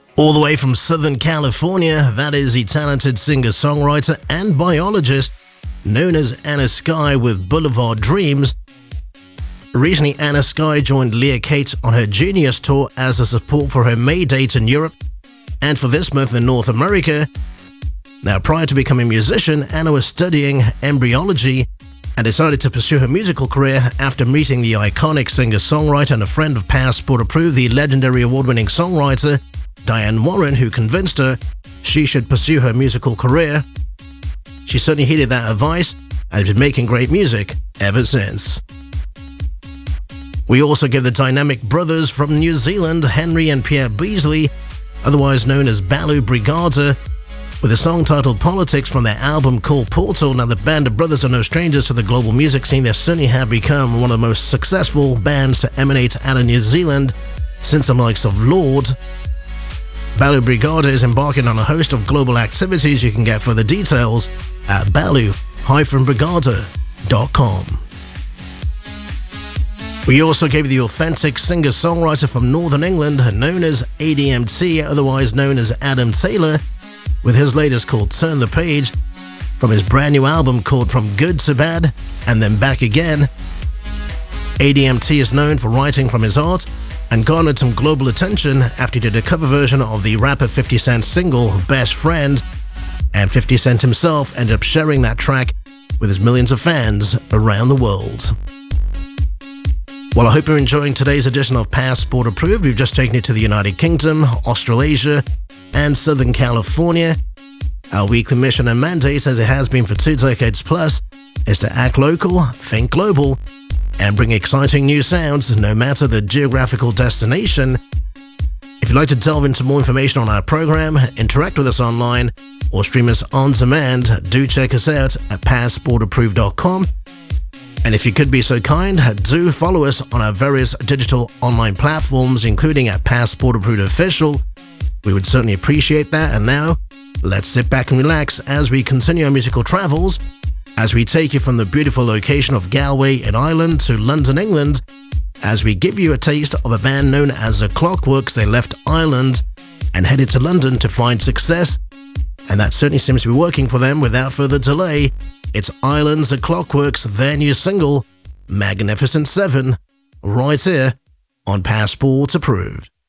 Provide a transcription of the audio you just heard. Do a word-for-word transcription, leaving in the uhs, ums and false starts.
All the way from Southern California, that is the talented singer-songwriter and biologist known as Anna Sky with Boulevard Dreams. Recently, Anna Sky joined Leah Kate on her Genius Tour as a support for her May date in Europe and for this month in North America. Now, prior to becoming a musician, Anna was studying embryology and decided to pursue her musical career after meeting the iconic singer-songwriter and a friend of Passport Approved, the legendary award-winning songwriter Diane Warren, who convinced her she should pursue her musical career. She certainly heeded that advice and has been making great music ever since. We also give the dynamic brothers from New Zealand, Henry and Pierre Beasley, otherwise known as Balu Brigada, with a song titled Politics from their album called Portal. Now, the band of brothers are no strangers to the global music scene. They certainly have become one of the most successful bands to emanate out of New Zealand since the likes of Lord. Balu Brigada is embarking on a host of global activities. You can get further details at balu dash brigada dot com. We also gave you the authentic singer-songwriter from Northern England known as A D M T, otherwise known as Adam Taylor, with his latest called Turn the Page, from his brand new album called From Good to Bad and Then Back Again. A D M T is known for writing from his heart and garnered some global attention after he did a cover version of the rapper fifty Cent's single Best Friend, and fifty Cent himself ended up sharing that track with his millions of fans around the world. Well, I hope you're enjoying today's edition of Passport Approved. We've just taken you to the United Kingdom, Australasia, and Southern California. Our weekly mission and mandate, as it has been for two decades plus, is to act local, think global, and bring exciting new sounds no matter the geographical destination. If you'd like to delve into more information on our program, interact with us online, or stream us on demand, do check us out at passport approved dot com. And if you could be so kind, do follow us on our various digital online platforms, including at Passport Approved Official. We would certainly appreciate that. And now, let's sit back and relax as we continue our musical travels, as we take you from the beautiful location of Galway in Ireland to London, England, as we give you a taste of a band known as The Clockworks. They left Ireland and headed to London to find success, and that certainly seems to be working for them. Without further delay, it's Ireland's The Clockworks, their new single, Magnificent Seven, right here on Passport Approved.